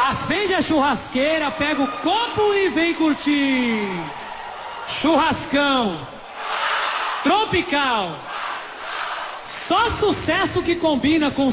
Acende a churrasqueira, pega o copo e vem curtir. Churrascão tropical. Só sucesso que combina com